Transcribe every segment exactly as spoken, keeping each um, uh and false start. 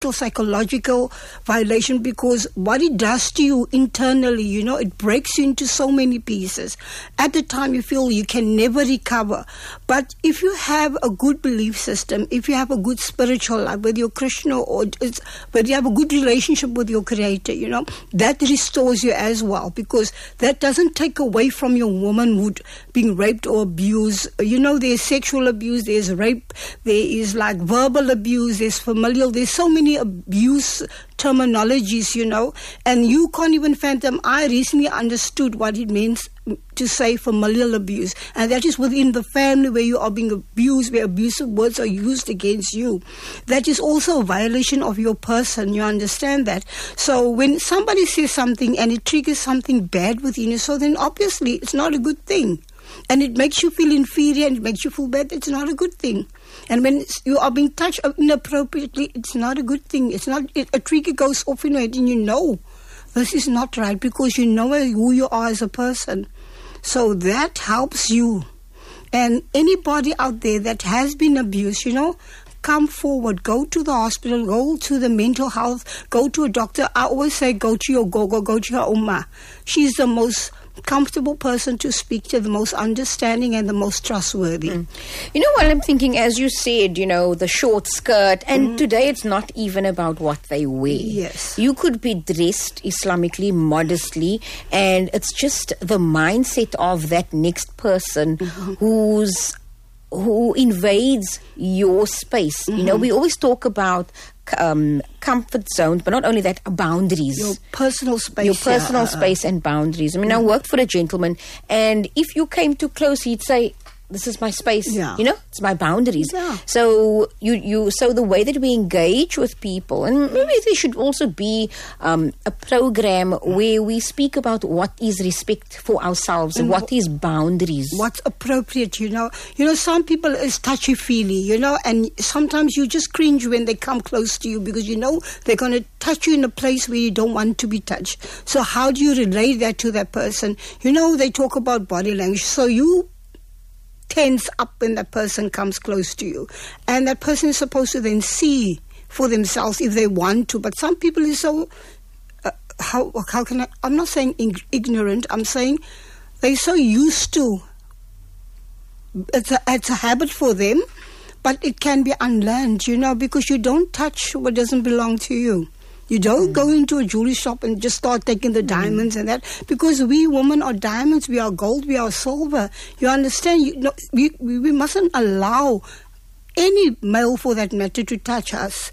total psychological violation, because what it does to you internally, you know, it breaks you into so many pieces. At the time you feel you can never recover. But if you have a good belief system, if you have a good spiritual life, whether you're Christian or it's, whether you have a good relationship with your Creator, you know, that restores you as well, because that doesn't take away from your womanhood being raped or abused. You know, there's sexual abuse, there's rape, there is like verbal abuse, there's familial, there's so many abuse terminologies, you know, and you can't even fathom. I recently understood what it means to say familial abuse, and that is within the family where you are being abused, where abusive words are used against you. That is also a violation of your person, you understand that? So when somebody says something and it triggers something bad within you, so then obviously it's not a good thing. And it makes you feel inferior and it makes you feel bad. It's not a good thing. And when you are being touched inappropriately, it's not a good thing. It's not, it, a trigger goes off in your head and you know this is not right, because you know who you are as a person. So that helps you. And anybody out there that has been abused, you know, come forward, go to the hospital, go to the mental health, go to a doctor. I always say go to your gogo, go to your Uma. She's the most comfortable person to speak to, the most understanding and the most trustworthy. Mm. You know what I'm thinking, as you said, you know, the short skirt, and mm. today it's not even about what they wear. Yes. You could be dressed Islamically, modestly, and it's just the mindset of that next person mm-hmm. who's who invades your space. Mm-hmm. You know, we always talk about Um, comfort zones, but not only that, boundaries. Your personal space. Your personal yeah, uh, space and boundaries. I mean, mm. I worked for a gentleman, and if you came too close, he'd say, this is my space. Yeah. You know, it's my boundaries. Yeah. So you, you, so the way that we engage with people, and maybe there should also be um, a program where we speak about what is respect for ourselves and what is boundaries. What's appropriate, you know. You know, some people is touchy-feely, you know, and sometimes you just cringe when they come close to you, because you know they're going to touch you in a place where you don't want to be touched. So how do you relate that to that person? You know, they talk about body language. So you tense up when that person comes close to you, and that person is supposed to then see for themselves if they want to. But some people is so uh, how how can I I'm not saying ig- ignorant I'm saying they're so used to, it's a, it's a habit for them, but it can be unlearned, you know, because you don't touch what doesn't belong to you. You don't mm. go into a jewelry shop and just start taking the diamonds mm. and that, because we women are diamonds, we are gold, we are silver. You understand? You know, we, we we mustn't allow any male, for that matter, to touch us,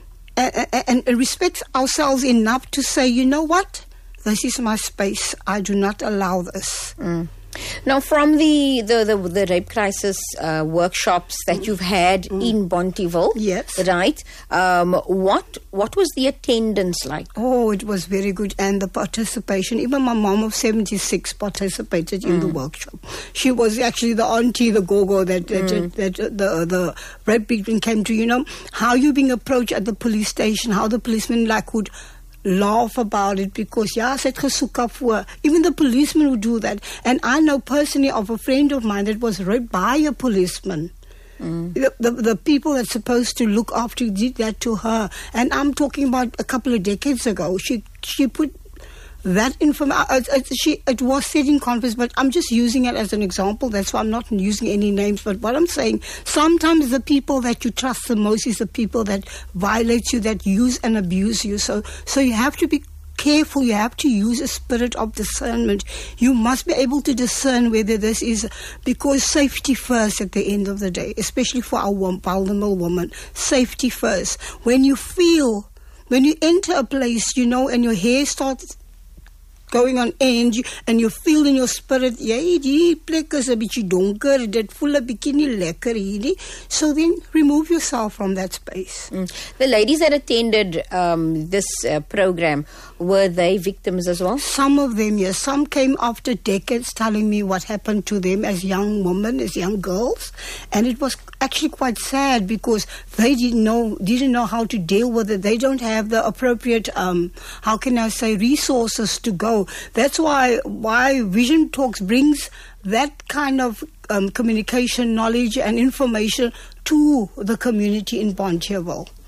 and, and, and respect ourselves enough to say, you know what, this is my space. I do not allow this. Mm. Now, from the, the, the, the rape crisis uh, workshops that you've had mm. in Bonteheuwel, yes, right? Um, what what was the attendance like? Oh, it was very good, and the participation. Even my mom of seventy-six participated in mm. the workshop. She was actually the auntie, the gogo that that, mm. that, that the the rape victim came to. You know, how you being approached at the police station, how the policeman like would laugh about it, because yeah, sy het gesoek voor. Even the policeman would do that. And I know personally of a friend of mine that was raped by a policeman. Mm. The, the, the people that's supposed to look after you did that to her. And I'm talking about a couple of decades ago. She she put that information, uh, uh, she it was said in conference, but I'm just using it as an example. That's why I'm not using any names. But what I'm saying, sometimes the people that you trust the most is the people that violate you, that use and abuse you. So, so you have to be careful. You have to use a spirit of discernment. You must be able to discern whether this is, because safety first at the end of the day, especially for our vulnerable woman. Safety first. When you feel, when you enter a place, you know, and your hair starts going on end, and you feel in your spirit, jy, die plek is 'n bietjie donker, dit voel 'n bietjie nie lekker hierdie. So then remove yourself from that space. Mm. The ladies that attended um, this uh, program, were they victims as well? Some of them, yes. Some came after decades telling me what happened to them as young women, as young girls. And it was actually quite sad, because they didn't know didn't know how to deal with it. They don't have the appropriate, um, how can I say, resources to go. That's why why Vision Talks brings that kind of um, communication, knowledge and information to the community in Bonteheuwel.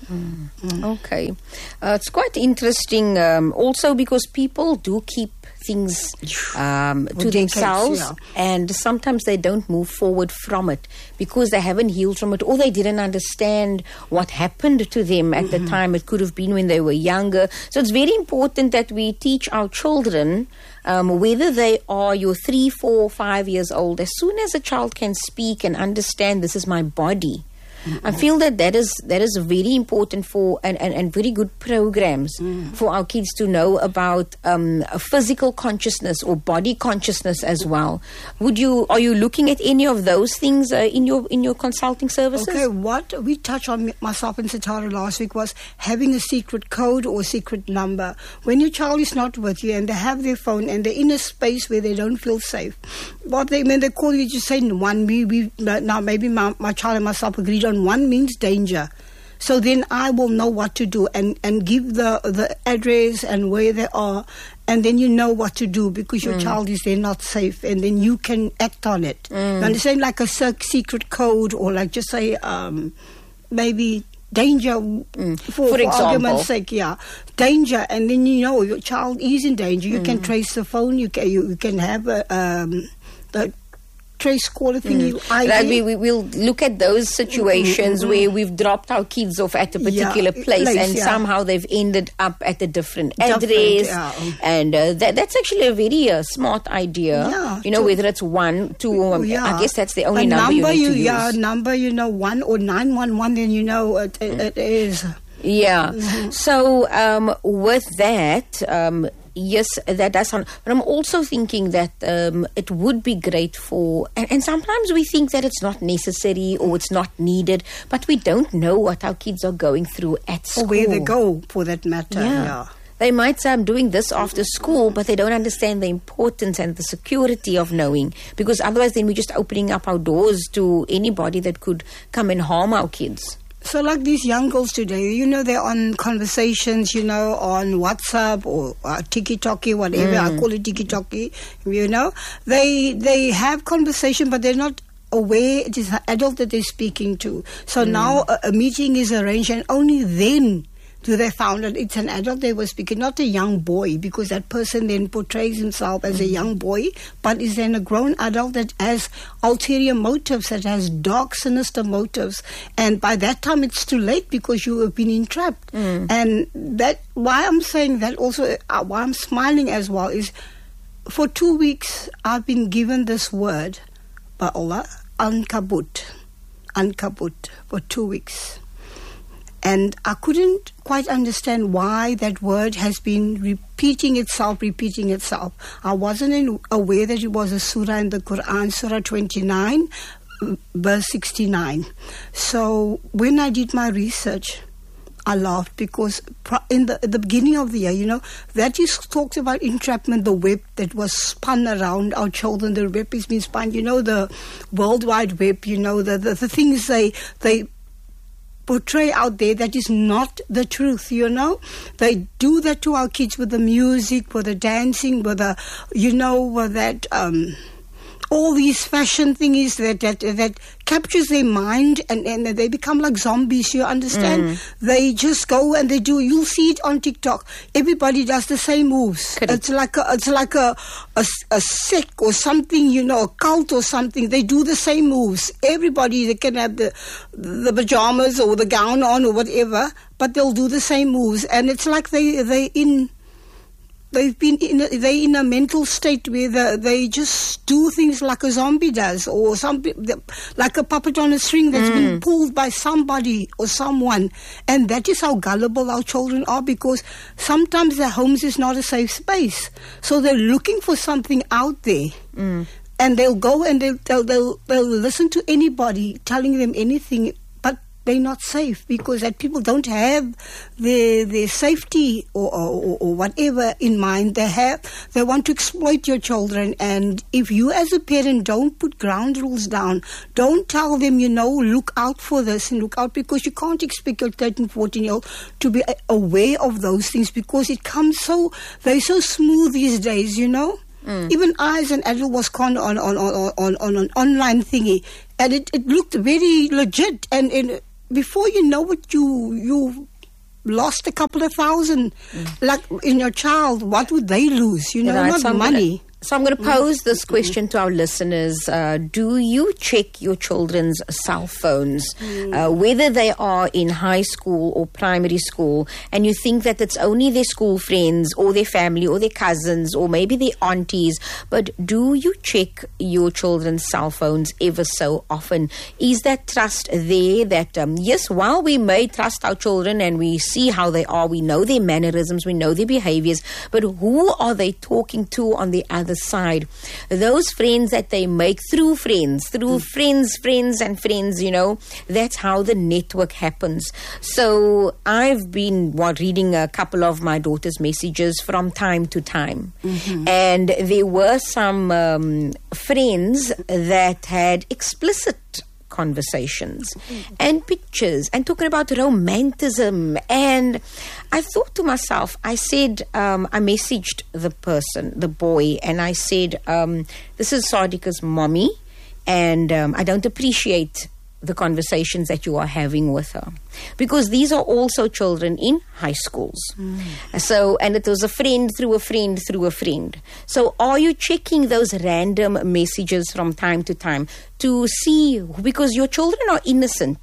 Mm. Mm. Okay. Uh, it's quite interesting um, also because people do keep things um, to themselves, yeah. and sometimes they don't move forward from it because they haven't healed from it, or they didn't understand what happened to them at mm-hmm. the time. It could have been when they were younger. So it's very important that we teach our children, um, whether they are your three, four, five years old, as soon as a child can speak and understand this is my body. Mm-hmm. I feel that that is that is very important for and, and, and very good programs mm. for our kids to know about um, a physical consciousness or body consciousness as well. Would you are you looking at any of those things uh, in your in your consulting services? Okay, what we touched on myself and Satara last week was having a secret code or secret number. When your child is not with you and they have their phone and they're in a space where they don't feel safe, what they when they call you, just say one. We we now maybe my, my child and myself agreed on one means danger. So then I will know what to do and, and give the, the address and where they are, and then you know what to do because your mm. child is there not safe, and then you can act on it. Mm. You understand, like a secret code, or like just say um, maybe danger mm. for, for, for argument's sake, yeah, danger, and then you know your child is in danger. You mm. can trace the phone. You can you, you can have a um, the trace caller thing. Mm. Like we, we will look at those situations mm-hmm. where we've dropped our kids off at a particular yeah, place, place and yeah. somehow they've ended up at a different, different address, yeah. and uh, that, that's actually a very uh, smart idea. Yeah, you know, whether it's one, two, um, yeah. I guess that's the only the number, number you need you, to use. Yeah, number you know one or nine one one, then you know it, it, mm. it is. Yeah. Mm-hmm. So um, with that. Um, Yes, that does sound. But I'm also thinking that um, it would be great for, and, and sometimes we think that it's not necessary or it's not needed, but we don't know what our kids are going through at school. Or where they go, for that matter. Yeah. yeah. They might say, I'm doing this after school, but they don't understand the importance and the security of knowing, because otherwise then we're just opening up our doors to anybody that could come and harm our kids. So like these young girls today, you know, they're on conversations, you know, on WhatsApp or uh, TikTok, whatever, mm. I call it TikTok, you know. They they have conversation, but they're not aware it is an adult that they're speaking to. So mm. now a, a meeting is arranged, and only then do they found that it's an adult they were speaking, not a young boy, because that person then portrays himself as a young boy, but is then a grown adult that has ulterior motives, that has dark, sinister motives. And by that time, it's too late because you have been entrapped. Mm. And that why I'm saying that also, uh, why I'm smiling as well, is for two weeks, I've been given this word by Allah, Ankabut, Ankabut, for two weeks. And I couldn't quite understand why that word has been repeating itself, repeating itself. I wasn't in, aware that it was a surah in the Quran, Surah twenty-nine, verse sixty-nine. So when I did my research, I laughed because in the, the beginning of the year, you know, that is talks about entrapment, the web that was spun around our children. The web has been spun, you know, the World Wide Web, you know, the, the, the things they... they portray out there that is not the truth, you know. They do that to our kids with the music, with the dancing, with the, you know, with that, um, all these fashion thingies that that that captures their mind, and, and they become like zombies, you understand? Mm. They just go and they do, you'll see it on TikTok. Everybody does the same moves. Could it's it? like a, it's like a, a, a sect or something, you know, a cult or something. They do the same moves. Everybody, they can have the, the pajamas or the gown on or whatever, but they'll do the same moves. And it's like they, they in... They've been in a, they in a mental state where the, they just do things like a zombie does, or some like a puppet on a string that's mm. been pulled by somebody or someone. And that is how gullible our children are, because sometimes their homes is not a safe space. So they're looking for something out there. Mm. And they'll go and they'll, they'll, they'll, they'll listen to anybody telling them anything, but they're not safe because that people don't have their their safety or, or, or whatever in mind. They have they want to exploit your children, and if you as a parent don't put ground rules down, don't tell them, you know, look out for this and look out, because you can't expect your thirteen, fourteen year old to be aware of those things, because it comes so they're so smooth these days, you know. Mm. Even I as an adult was conned on on, on, on, on an online thingy, and it, it looked very legit, and, and before you know it, you you lost a couple of thousand, mm. like in your child, what would they lose? You know, right, not so money. Gonna, so I'm going to pose mm. this question to our listeners. Uh, do you check your children's cell phones, mm. uh, whether they are in high school or primary school, and you think that it's only their school friends or their family or their cousins or maybe their aunties, but do you check your children's cell phones ever so often? Is that trust there that, um, yes, while we may trust our children and we see how they are, we know their mannerisms, we know their behaviors, but who are they talking to on the other side? Those friends that they make through friends, through mm. friends, friends and friends, you know, that's how the network happens. So I've been what, reading a couple of my daughter's messages from time to time. Mm-hmm. And there were some um, friends that had explicit conversations mm-hmm. and pictures and talking about romanticism. And I thought to myself, I said, um, I messaged the person, the boy, and I said, um, this is Sadika's mommy, and um, I don't appreciate the conversations that you are having with her, because these are also children in high schools. Mm. So, and it was a friend through a friend through a friend. So are you checking those random messages from time to time to see, because your children are innocent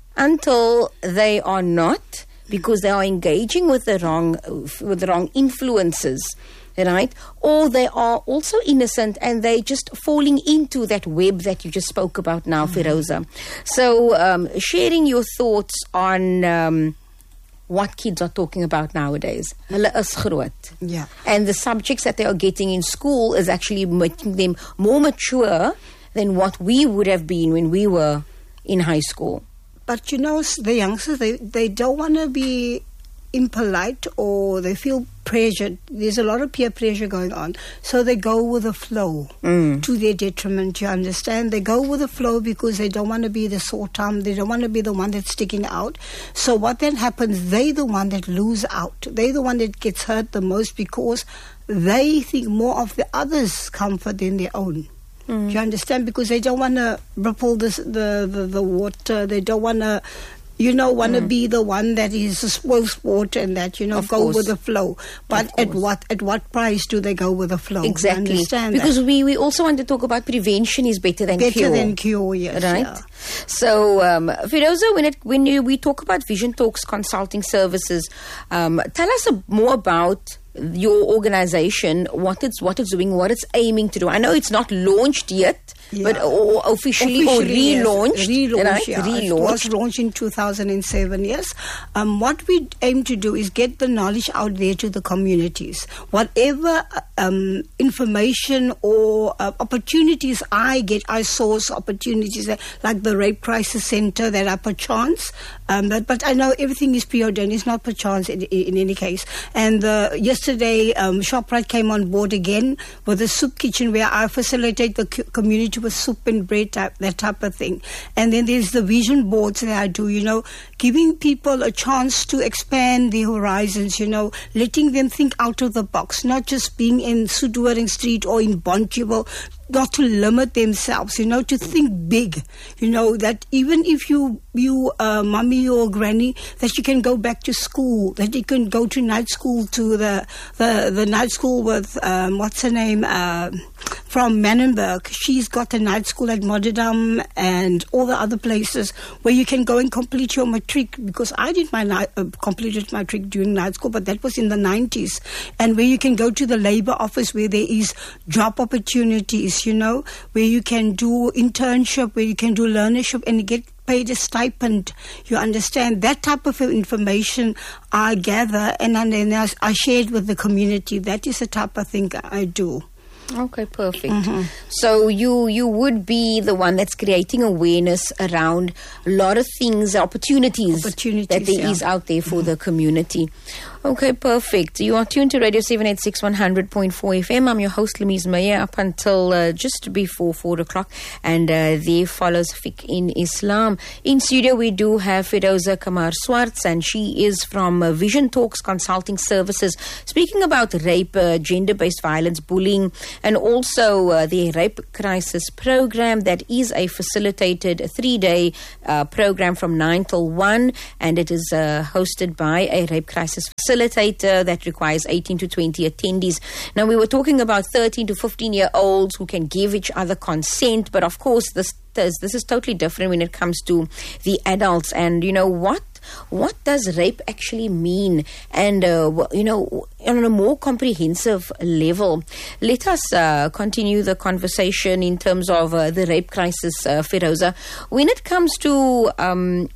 until they are not, because they are engaging with the wrong, with the wrong influences. Right? Or they are also innocent and they just falling into that web that you just spoke about now, mm-hmm. Firoza. So um, sharing your thoughts on um, what kids are talking about nowadays. Hulle is groot. Yeah. And the subjects that they are getting in school is actually making them more mature than what we would have been when we were in high school. But you know, the youngsters, they, they don't want to be impolite, or they feel pressured. There's a lot of peer pressure going on, so they go with the flow mm. to their detriment. You understand? They go with the flow because they don't want to be the sore thumb. They don't want to be the one that's sticking out. So what then happens? They're the one that lose out. They're the one that gets hurt the most because they think more of the others' comfort than their own. Mm. Do you understand? Because they don't want to ripple this, the, the the water. They don't want to, you know, want to mm. be the one that is a spoil sport and that, you know, of go course. with the flow. But at what at what price do they go with the flow? Exactly. Understand because that? we, we also want to talk about prevention is better than better cure. Better than cure, yes. Right? Yeah. So, um, Firoza, when, it, when you, we talk about Vision Talks Consulting Services, um, tell us a, more about your organization, what it's what it's doing, what it's aiming to do. I know it's not launched yet, yeah. but or, or officially, officially or relaunched. Yes. Relaunched, right? yeah. relaunched. It was launched in two thousand seven, yes. Um, what we aim to do is get the knowledge out there to the communities. Whatever um, information or uh, opportunities I get, I source opportunities that, like the Rape Crisis Center that are per chance. Um, but, but I know everything is preordained. It's not per chance in, in, in any case. And uh, yesterday, um, ShopRite came on board again with a soup kitchen where I facilitate the c- community with soup and bread, type, that type of thing. And then there's the vision boards that I do, you know, giving people a chance to expand their horizons, you know, letting them think out of the box, not just being in Soedoring Street or in Bontjewel, not to limit themselves, you know, to think big, you know, that even if you, you, uh, mummy or granny, that you can go back to school, that you can go to night school, to the, the, the night school with, um, what's her name, uh, from Manenberg. She's got a night school at Modderdam and all the other places where you can go and complete your matric, because I did my night, uh, completed my matric during night school, but that was in the nineties, and where you can go to the labor office where there is job opportunities, you know, where you can do internship, where you can do learnership and get paid a stipend. You understand? That type of information I gather and then I, I share it with the community. That is the type of thing I do. Okay, perfect. Mm-hmm. So you you would be the one that's creating awareness around a lot of things, opportunities, opportunities that there yeah. is out there for mm-hmm. the community. Okay, perfect. You are tuned to Radio seven eighty-six one hundred point four F M. I'm your host, Louise Meyer, up until uh, just before four o'clock. And uh, there follows Fiqh in Islam. In studio, we do have Firoza Kamar Swartz, and she is from uh, Vision Talks Consulting Services, speaking about rape, uh, gender-based violence, bullying, and also uh, the Rape Crisis Program. That is a facilitated three-day uh, program from nine till one, and it is uh, hosted by a rape crisis facilitator that requires eighteen to twenty attendees. Now, we were talking about thirteen to fifteen-year-olds who can give each other consent, but of course, this this is totally different when it comes to the adults. And you know what? What does rape actually mean? And, uh, you know, on a more comprehensive level, let us uh, continue the conversation in terms of uh, the rape crisis, uh, Firoza. When it comes to um,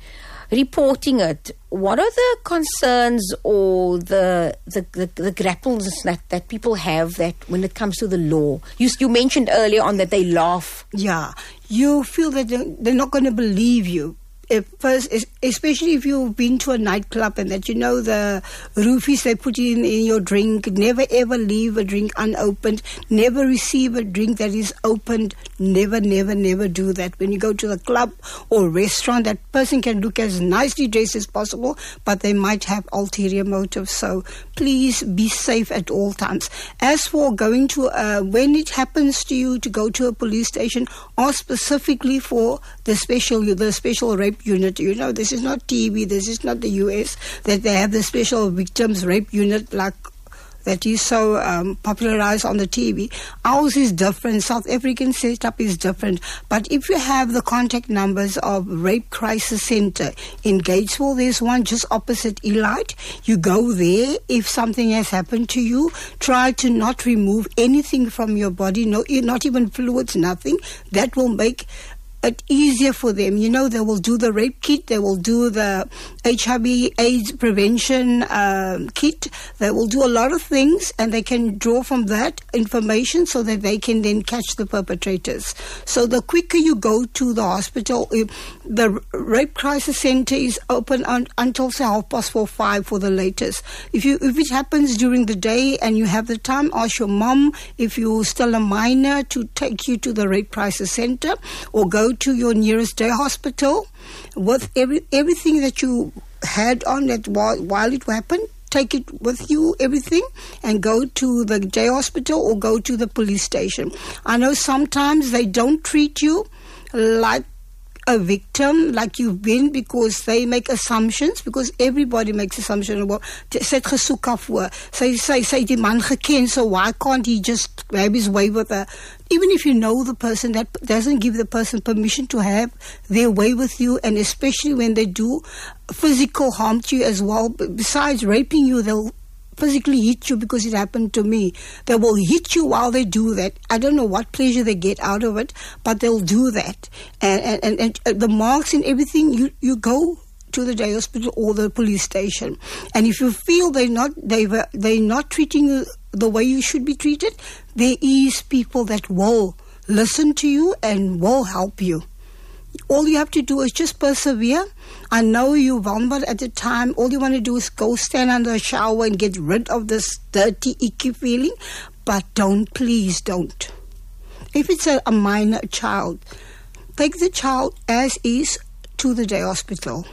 reporting it, what are the concerns or the the, the, the grapples that, that people have that when it comes to the law? You, you mentioned earlier on that they laugh. Yeah, you feel that they're, they're not going to believe you. If first, especially if you've been to a nightclub and that you know the roofies they put in in your drink, never ever leave a drink unopened, never receive a drink that is opened, never, never, never do that. When you go to the club or restaurant, that person can look as nicely dressed as possible, but they might have ulterior motives. So please be safe at all times. As for going to, uh, when it happens to you to go to a police station, ask specifically for the special, the special rape unit. You know, this is not T V, this is not the U S, that they have the special victims rape unit like that is so um, popularized on the T V. Ours is different. South African setup is different. But if you have the contact numbers of Rape Crisis Center in Gatesville, there's one just opposite Elite. You go there. If something has happened to you, try to not remove anything from your body, no, not even fluids, nothing. That will make it easier for them. You know, they will do the rape kit, they will do the H I V AIDS prevention um, kit, they will do a lot of things, and they can draw from that information so that they can then catch the perpetrators. So the quicker you go to the hospital, the Rape Crisis Center is open un- until say half past four, five for the latest. If you if it happens during the day and you have the time, ask your mom, if you're still a minor, to take you to the Rape Crisis Center, or go to your nearest day hospital with every everything that you had on that while, while it happened. Take it with you, everything, and go to the day hospital or go to the police station. I know sometimes they don't treat you like a victim, like you've been, because they make assumptions, because everybody makes assumptions about, sy het gesoek afvoer, sy, sy, sy het die man geken, so why can't he just have his way with her? Even if you know the person, that doesn't give the person permission to have their way with you, and especially when they do physical harm to you as well. Besides raping you, they'll physically hit you, because it happened to me. They will hit you while they do that. I don't know what pleasure they get out of it, but they'll do that. And and, and, and the marks and everything, you, you go to the day hospital or the police station. And if you feel they're not they were they're not treating you the way you should be treated, there is people that will listen to you and will help you. All you have to do is just persevere. I know you're vulnerable at the time. All you want to do is go stand under a shower and get rid of this dirty, icky feeling. But don't, please don't. If it's a, a minor child, take the child as is to the day hospital.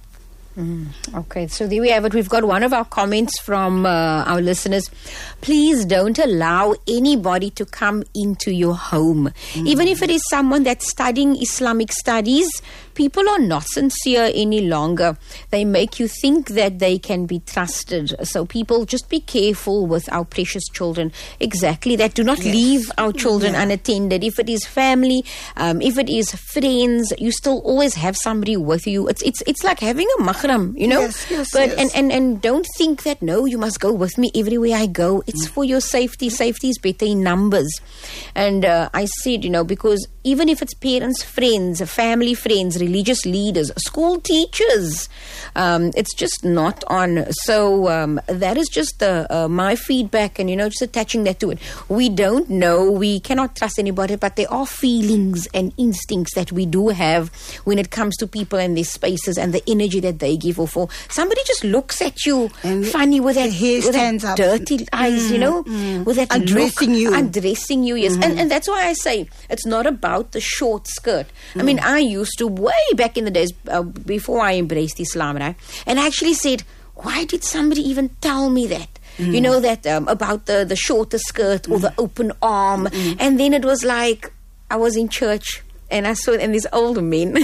Mm, okay, so there we have it. We've got one of our comments from uh, our listeners. Please don't allow anybody to come into your home. Mm. Even if it is someone that's studying Islamic studies, people are not sincere any longer. They make you think that they can be trusted. So people, just be careful with our precious children. Exactly that. Do not yes. leave our children yeah. unattended. If it is family, um, if it is friends, you still always have somebody with you. It's it's it's like having a mahram, you know. Yes, yes, but yes. and, and and don't think that no, you must go with me everywhere I go. It's mm. for your safety. Safety is better in numbers. And uh, I said, you know, because even if it's parents, friends, family, friends, religious leaders, school teachers, um, it's just not on. So um, that is just uh, uh, my feedback, and you know, just attaching that to it. We don't know, we cannot trust anybody, but there are feelings and instincts that we do have when it comes to people and their spaces and the energy that they give off. Or somebody just looks at you and funny with that, with that dirty eyes, mm, you know, mm. with that undressing look, you, undressing you, yes, mm-hmm. and and that's why I say it's not about the short skirt. Mm. I mean, I used to way back in the days uh, before I embraced Islam, right? And I actually said, why did somebody even tell me that? Mm. You know that um, about the, the shorter skirt or mm. the open arm. Mm. And then it was like, I was in church and I saw it, and these older men.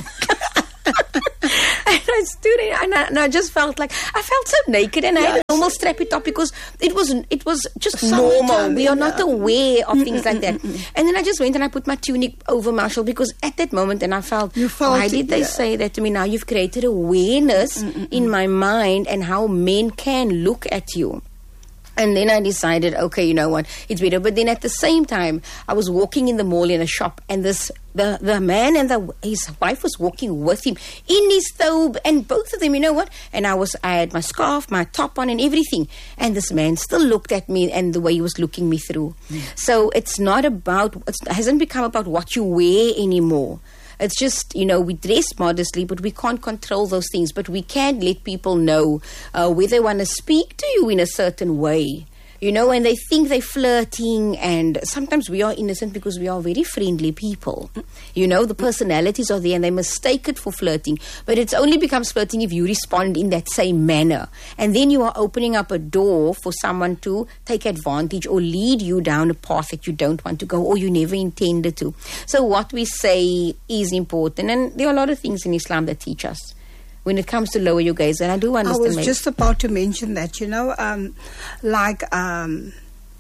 And I stood there and I, and I just felt like I felt so naked, and yes. I had a normal strappy top because it was it was just normal. We are not aware of things like that. And then I just went and I put my tunic over my shoulder, because at that moment, and I felt, you felt why did they yeah. say that to me? Now you've created awareness Mm-mm-mm. in my mind and how men can look at you. And then I decided, okay, you know what, it's better. But then at the same time, I was walking in the mall in a shop, and this the, the man and the, his wife was walking with him in his thobe, and both of them, you know what? And I was, I had my scarf, my top on, and everything. And this man still looked at me, and the way he was looking me through. Mm. So it's not about, it hasn't become about what you wear anymore. It's just, you know, we dress modestly, but we can't control those things. But we can let people know uh, where they want to speak to you in a certain way. You know, and they think they're flirting, and sometimes we are innocent because we are very friendly people. You know, the personalities are there and they mistake it for flirting. But it only becomes flirting if you respond in that same manner. And then you are opening up a door for someone to take advantage or lead you down a path that you don't want to go or you never intended to. So what we say is important. And there are a lot of things in Islam that teach us when it comes to lower your gaze, and I do understand. I was just about to mention that, you know, um, like um,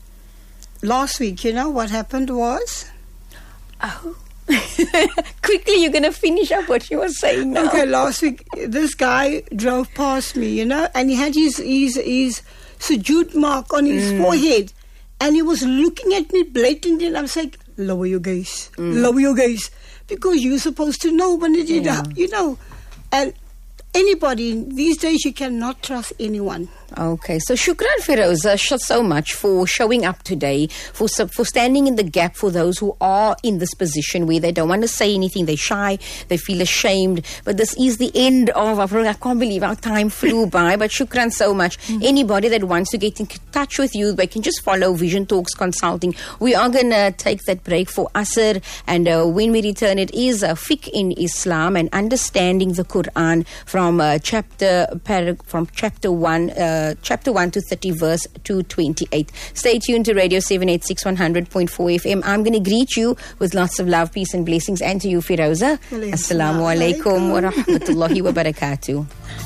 last week, you know, what happened was... Oh. Quickly, you're going to finish up what you were saying now. Okay, last week, this guy drove past me, you know, and he had his, his, his sujood mark on his mm. forehead, and he was looking at me blatantly, and I was like, lower your gaze, mm. lower your gaze, because you're supposed to know when it, yeah. you know, and... Anybody, these days you cannot trust anyone. Okay, so shukran Firoza so much for showing up today, for for standing in the gap for those who are in this position where they don't want to say anything, they're shy, they feel ashamed. But this is the end of our program. I can't believe our time flew by, but shukran so much. Mm-hmm. Anybody that wants to get in touch with you, they can just follow Vision Talks Consulting. We are going to take that break for Asr, and uh, when we return, it is uh, fiqh in Islam and understanding the Quran from uh, chapter parag- from chapter one. Uh, Uh, chapter one to thirty, verse two twenty-eight. Stay tuned to Radio seven eighty-six one hundred point four F M. I'm going to greet you with lots of love, peace and blessings, and to you, Firoza. Assalamu alaikum wa rahmatullahi wa barakatuh.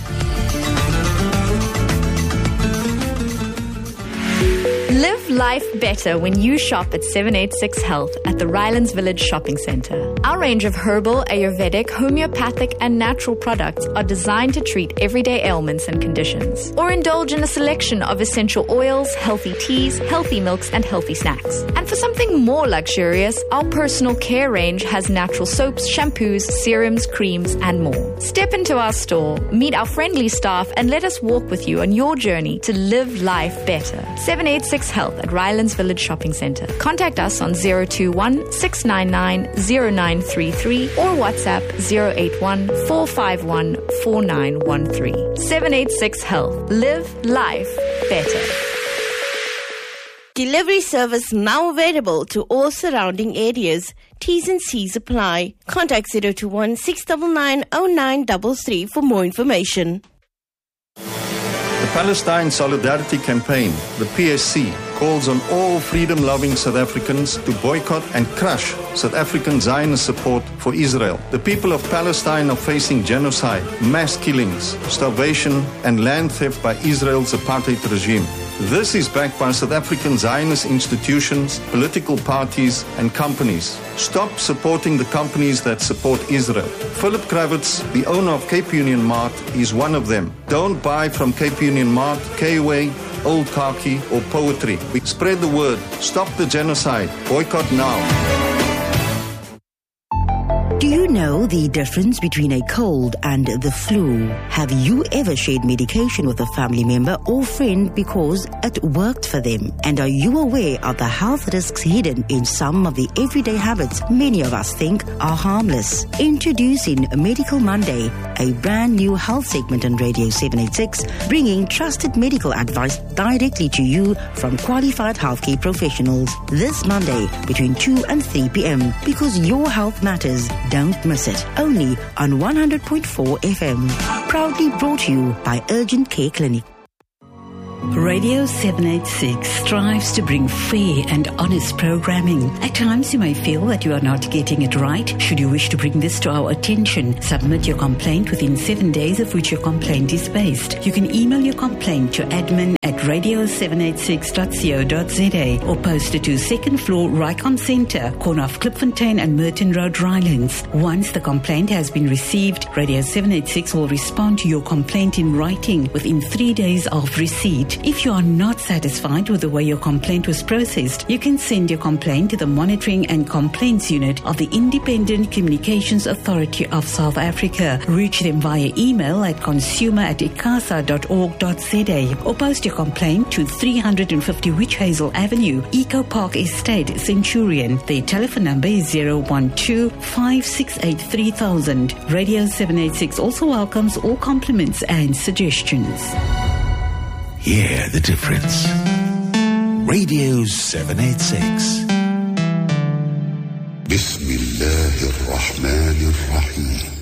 Live life better when you shop at seven eighty-six Health at the Rylands Village Shopping Centre. Our range of herbal, Ayurvedic, homeopathic and natural products are designed to treat everyday ailments and conditions. Or indulge in a selection of essential oils, healthy teas, healthy milks and healthy snacks. And for something more luxurious, our personal care range has natural soaps, shampoos, serums, creams and more. Step into our store, meet our friendly staff and let us walk with you on your journey to live life better. seven eighty-six Health at Rylands Village Shopping Centre. Contact us on zero two one, six nine nine, zero nine three three or WhatsApp zero eight one, four five one, four nine one three. seven eighty-six Health. Live life better. Delivery service now available to all surrounding areas. T's and C's apply. Contact zero two one, six nine nine, zero nine three three for more information. The Palestine Solidarity Campaign, the P S C, calls on all freedom-loving South Africans to boycott and crush South African Zionist support for Israel. The people of Palestine are facing genocide, mass killings, starvation, and land theft by Israel's apartheid regime. This is backed by South African Zionist institutions, political parties, and companies. Stop supporting the companies that support Israel. Philip Kravitz, the owner of Cape Union Mart, is one of them. Don't buy from Cape Union Mart, K-Way, Old Khaki, or Poetry. We spread the word. Stop the genocide. Boycott now. Do you know the difference between a cold and the flu? Have you ever shared medication with a family member or friend because it worked for them? And are you aware of the health risks hidden in some of the everyday habits many of us think are harmless? Introducing Medical Monday, a brand new health segment on Radio seven eighty-six, bringing trusted medical advice directly to you from qualified healthcare professionals. This Monday between two and three p.m. because your health matters. Don't miss it. Only on one hundred point four F M. Proudly brought to you by Urgent Care Clinic. Radio seven eighty-six strives to bring fair and honest programming. At times you may feel that you are not getting it right. Should you wish to bring this to our attention, submit your complaint within seven days of which your complaint is based. You can email your complaint to admin at radio seven eighty-six dot co dot za or post it to second floor Rycom Centre, corner of Klipfontein and Merton Road, Rylands. Once the complaint has been received, Radio seven eighty-six will respond to your complaint in writing within three days of receipt. If you are not satisfied with the way your complaint was processed, you can send your complaint to the Monitoring and Complaints Unit of the Independent Communications Authority of South Africa. Reach them via email at consumer at icasa dot org dot za or post your complaint to three fifty Witch Hazel Avenue, Eco Park Estate, Centurion. Their telephone number is zero one two, five six eight, three thousand. Radio seven eighty-six also welcomes all compliments and suggestions. Hear the difference. Radio seven eighty-six. بسم الله الرحمن الرحيم